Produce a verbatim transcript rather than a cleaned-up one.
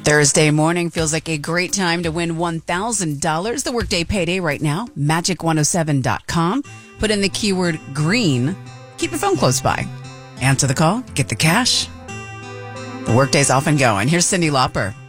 Thursday morning feels like a great time to win one thousand dollars. The Workday Payday right now, magic one oh seven dot com. Put in the keyword green. Keep your phone close by. Answer the call. Get the cash. The Workday's off and going. Here's Cyndi Lauper.